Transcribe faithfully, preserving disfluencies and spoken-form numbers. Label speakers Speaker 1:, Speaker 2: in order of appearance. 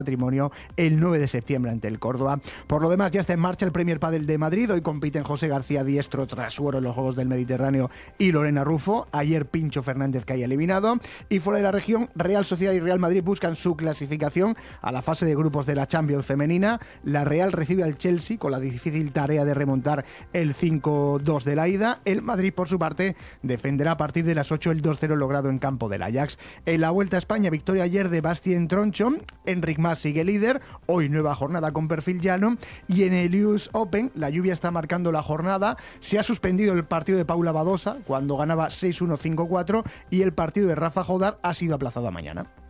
Speaker 1: patrimonio el nueve de septiembre ante el Córdoba. Por lo demás, ya está en marcha el Premier Padel de Madrid. Hoy compiten José García Diestro tras su oro en los Juegos del Mediterráneo y Lorena Rufo. Ayer Pincho Fernández cae eliminado. Y fuera de la región, Real Sociedad y Real Madrid buscan su clasificación a la fase de grupos de la Champions femenina. La Real recibe al Chelsea con la difícil tarea de remontar el cinco dos de la ida. El Madrid, por su parte, defenderá a partir de las ocho el dos cero logrado en campo del Ajax. En la Vuelta a España, victoria ayer de Bastien Troncho. Enric Mas sigue líder. Hoy nueva jornada con perfil llano. Y en el U S Open, la lluvia está marcando la jornada. Se ha suspendido el partido de Paula Badosa cuando ganaba seis uno cinco cuatro y el partido de Rafa Jodar ha sido aplazado a mañana.